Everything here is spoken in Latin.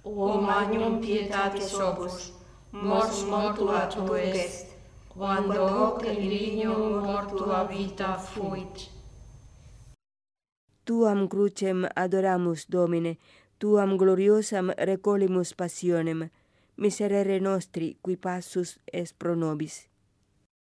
O magnum pietatis opus, mors mortua tu est, quando hoc in lignum mortua vita fuit. Tuam crucem adoramus, Domine, tuam gloriosam recolimus passionem, miserere nostri qui passus est pro nobis.